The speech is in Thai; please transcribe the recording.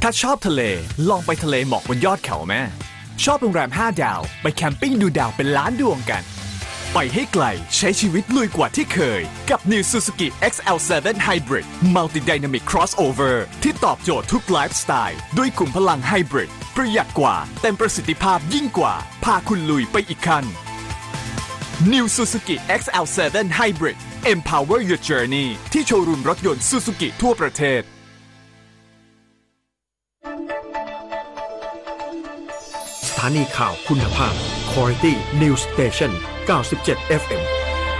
ถ้าชอบทะเลลองไปทะเลหมอกบนยอดเขาแม่ชอบโรงแรม5 ดาวไปแคมปิ้งดูดาวเป็นล้านดวงกันไปให้ไกลใช้ชีวิตลุยกว่าที่เคยกับ New Suzuki XL7 Hybrid Multi Dynamic Crossover ที่ตอบโจทย์ทุกไลฟ์สไตล์ด้วยขุมพลังไฮบริดประหยัดกว่าเต็มประสิทธิภาพยิ่งกว่าพาคุณลุยไปอีกขั้น New Suzuki XL7 Hybrid Empower your journey ที่โชว์รูมรถยนต์ Suzuki ทั่วประเทศสถานีข่าวคุณภาพ Quality News Station 97 FM